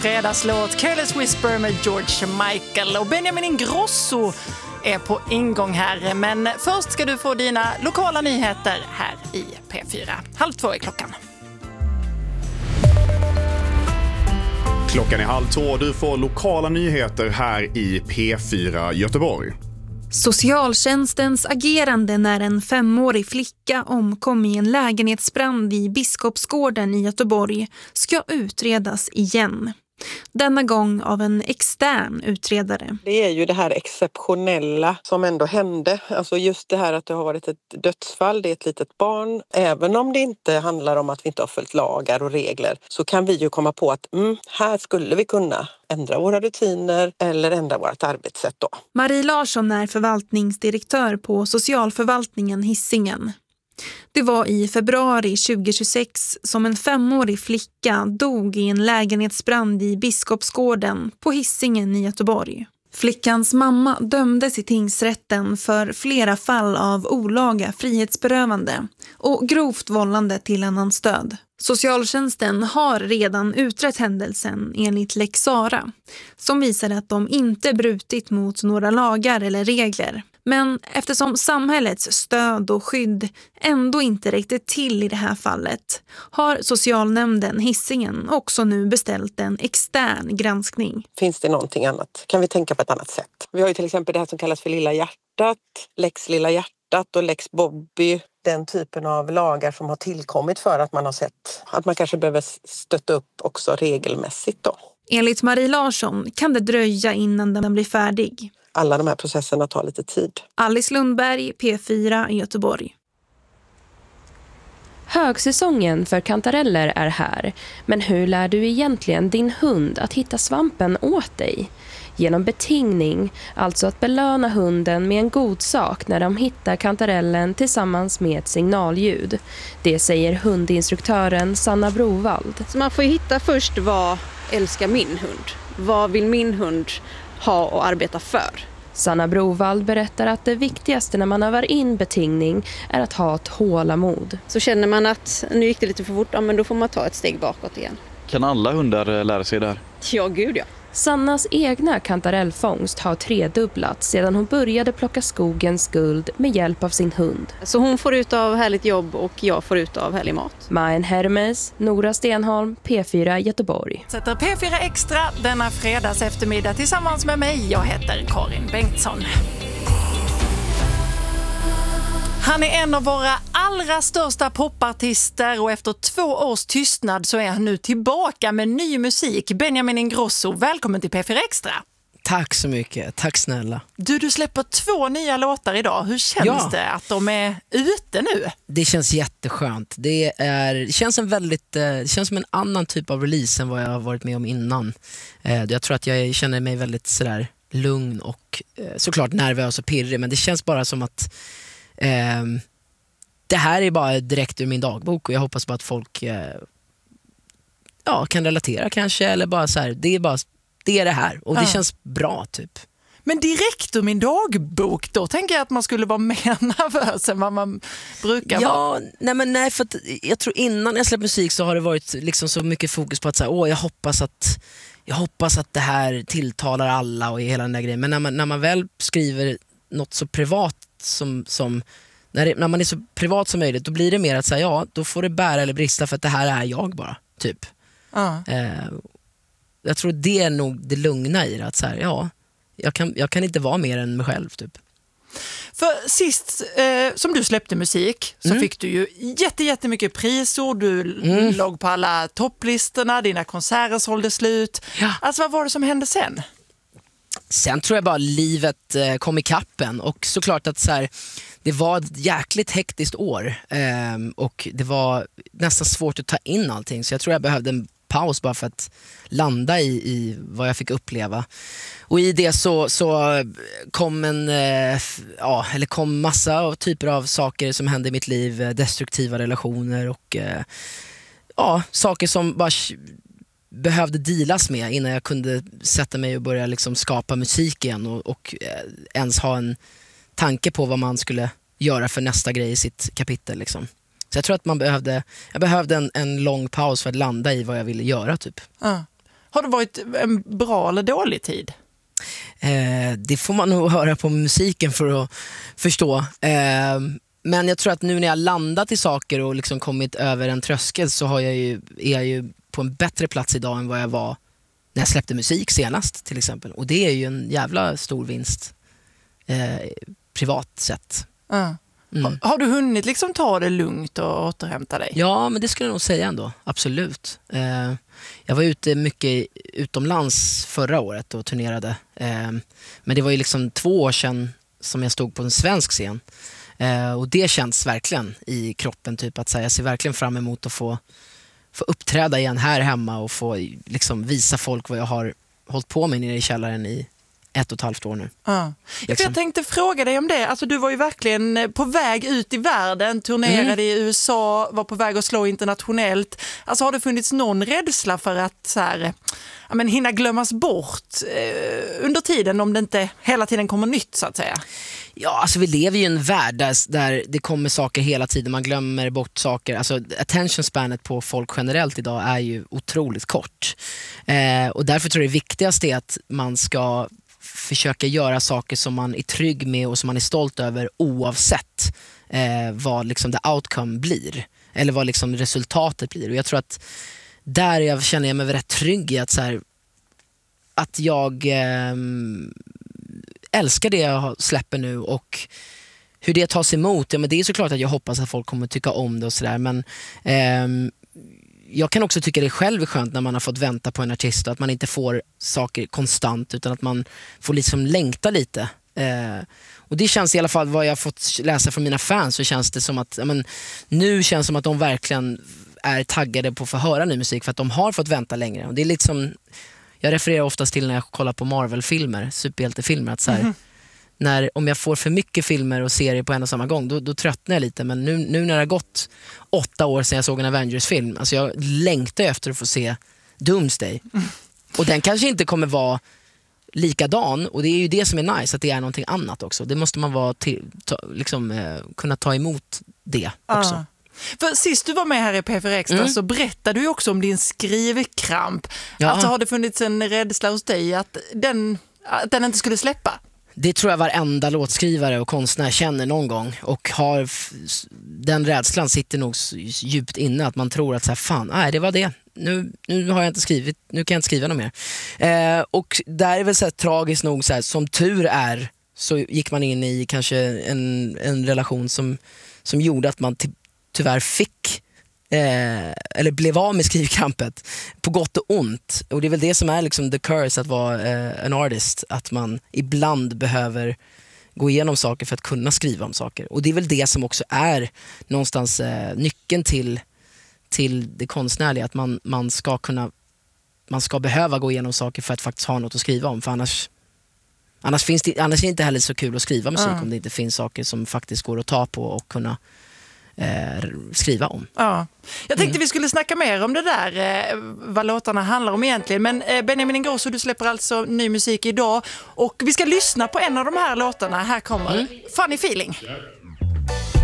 Fredagslåt Careless Whisper med George Michael och Benjamin Ingrosso är på ingång här. Men först ska du få dina lokala nyheter här i P4. 1:30 är klockan. Klockan är 1:30 och du får lokala nyheter här i P4 Göteborg. Socialtjänstens agerande när en 5-årig flicka omkom i en lägenhetsbrand i Biskopsgården i Göteborg ska utredas igen. Denna gång av en extern utredare. Det är ju det här exceptionella som ändå hände. Alltså just det här att det har varit ett dödsfall, det är ett litet barn. Även om det inte handlar om att vi inte har följt lagar och regler så kan vi ju komma på att här skulle vi kunna ändra våra rutiner eller ändra vårt arbetssätt då. Marie Larsson är förvaltningsdirektör på socialförvaltningen Hisingen. Det var i februari 2026 som en 5-årig flicka dog i en lägenhetsbrand i Biskopsgården på Hisingen i Göteborg. Flickans mamma dömdes i tingsrätten för flera fall av olaga frihetsberövande och grovt vållande till annans död. Socialtjänsten har redan utrett händelsen enligt Lex Sara, som visar att de inte brutit mot några lagar eller regler. Men eftersom samhällets stöd och skydd ändå inte räckte till i det här fallet har socialnämnden Hisingen också nu beställt en extern granskning. Finns det någonting annat? Kan vi tänka på ett annat sätt? Vi har ju till exempel det här som kallas för Lilla hjärtat, Lex Lilla hjärtat och Lex Bobby. Den typen av lagar som har tillkommit för att man har sett att man kanske behöver stötta upp också regelmässigt då. Enligt Marie Larsson kan det dröja innan den blir färdig. Alla de här processerna tar lite tid. Alice Lundberg, P4 i Göteborg. Högsäsongen för kantareller är här, men hur lär du egentligen din hund att hitta svampen åt dig? Genom betingning, alltså att belöna hunden med en god sak när de hittar kantarellen tillsammans med ett signalljud. Det säger hundinstruktören Sanna Brovald. Så man får ju hitta först vad älskar min hund? Vad vill min hund ha och arbeta för? Sanna Brovald berättar att det viktigaste när man övar in betingning är att ha tålamod. Så känner man att nu gick det lite för fort, ja, men då får man ta ett steg bakåt igen. Kan alla hundar lära sig det här? Ja, gud ja. Sannas egna kantarellfångst har tredubblats sedan hon började plocka skogens guld med hjälp av sin hund. Så hon får ut av härligt jobb och jag får ut av härlig mat. Majen Hermes, Nora Stenholm, P4 Göteborg. Sätter P4 Extra denna fredags eftermiddag tillsammans med mig. Jag heter Karin Bengtsson. Han är en av våra allra största popartister och efter 2 års tystnad så är han nu tillbaka med ny musik. Benjamin Ingrosso, välkommen till P4 Extra. Tack så mycket, tack snälla. Du släpper 2 nya låtar idag. Hur känns det att de är ute nu? Det känns jätteskönt. Det känns som en annan typ av release än vad jag har varit med om innan. Jag tror att jag känner mig väldigt sådär lugn och såklart nervös och pirrig, men det känns bara som att det här är bara direkt ur min dagbok och jag hoppas bara att folk kan relatera kanske, eller bara så här, det är det här och det känns bra typ. Men direkt ur min dagbok, då tänker jag att man skulle vara mer nervös än vad man brukar vara. Nej, för att jag tror innan jag släppte musik så har det varit liksom så mycket fokus på att så här, jag hoppas att det här tilltalar alla och hela den där grejen. Men när man väl skriver något så privat som när man är så privat som möjligt, då blir det mer att säga då får det bära eller brista för att det här är jag bara typ. Jag tror det är nog det lugna i det, att så här, jag kan inte vara mer än mig själv typ. För sist som du släppte musik så fick du ju jättemycket prisor. Du låg på alla topplistorna, dina konserter sålde slut. Alltså vad var det som hände sen? Sen tror jag bara livet kom i kappen och såklart att så här, det var ett jäkligt hektiskt år och det var nästan svårt att ta in allting, så jag tror jag behövde en paus bara för att landa i vad jag fick uppleva. Och i det så kom kom massa typer av saker som hände i mitt liv, destruktiva relationer och saker som bara behövde dealas med innan jag kunde sätta mig och börja liksom skapa musik igen och ens ha en tanke på vad man skulle göra för nästa grej i sitt kapitel liksom. Så jag tror att jag behövde en lång paus för att landa i vad jag ville göra typ. Har det varit en bra eller dålig tid? Det får man nog höra på musiken för att förstå. Men jag tror att nu när jag landat i saker och liksom kommit över en tröskel så är jag ju på en bättre plats idag än vad jag var när jag släppte musik senast till exempel. Och det är ju en jävla stor vinst privat sett. Har du hunnit liksom ta det lugnt och återhämta dig? Ja, men det skulle jag nog säga ändå. Absolut. Jag var ute mycket utomlands förra året och turnerade. Men det var ju liksom 2 år sedan som jag stod på en svensk scen. Och det känns verkligen i kroppen typ att säga, jag ser verkligen fram emot att få uppträda igen här hemma och få liksom visa folk vad jag har hållit på med nere i källaren i 1,5 år nu. Liksom. Jag tänkte fråga dig om det. Alltså, du var ju verkligen på väg ut i världen, turnerade i USA, var på väg att slå internationellt. Alltså, har det funnits någon rädsla för att så här, hinna glömmas bort under tiden om det inte hela tiden kommer nytt så att säga? Ja, alltså vi lever ju i en värld där det kommer saker hela tiden. Man glömmer bort saker. Alltså attention spanet på folk generellt idag är ju otroligt kort. Och därför tror jag det viktigaste är att man ska försöka göra saker som man är trygg med och som man är stolt över oavsett vad liksom the outcome blir. Eller vad liksom resultatet blir. Och jag tror att där känner jag mig rätt trygg i att, så här, att jag älskar det jag släpper nu och hur det tas emot. Ja, men det är såklart att jag hoppas att folk kommer tycka om det och sådär. Men jag kan också tycka det själv är skönt när man har fått vänta på en artist och att man inte får saker konstant utan att man får liksom längta lite. Och det känns i alla fall vad jag har fått läsa från mina fans, så känns det som att nu känns det som att de verkligen är taggade på att få höra ny musik för att de har fått vänta längre. Och det är liksom, jag refererar oftast till när jag kollar på Marvel-filmer, superhjältefilmer, att så här, om jag får för mycket filmer och serier på en och samma gång, då tröttnar jag lite. Men nu när det har gått 8 år sedan jag såg en Avengers-film, alltså jag längtar efter att få se Doomsday. Och den kanske inte kommer vara likadan, och det är ju det som är nice, att det är någonting annat också. Det måste man vara kunna ta emot det också. För sist du var med här i P4 Extra så berättade du ju också om din skrivkramp. Alltså har det funnits en rädsla hos dig att den inte skulle släppa? Det tror jag varenda låtskrivare och konstnär känner någon gång, och den rädslan sitter nog djupt inne, att man tror att så här, fan, nej, det var det. Nu har jag inte skrivit, nu kan jag inte skriva något mer. Och där är väl så här, tragiskt nog så här, som tur är så gick man in i kanske en relation som gjorde att man tyvärr fick eller blev av med skrivkampet på gott och ont. Och det är väl det som är liksom the curse att vara en artist, att man ibland behöver gå igenom saker för att kunna skriva om saker. Och det är väl det som också är någonstans nyckeln till det konstnärliga, att man ska behöva gå igenom saker för att faktiskt ha något att skriva om, för annars är det inte heller så kul att skriva musik om det inte finns saker som faktiskt går att ta på och kunna skriva om. Ja. Jag tänkte vi skulle snacka mer om det där, vad låtarna handlar om egentligen. Men Benjamin Ingrosso, du släpper alltså ny musik idag och vi ska lyssna på en av de här låtarna. Här kommer Funny Feeling.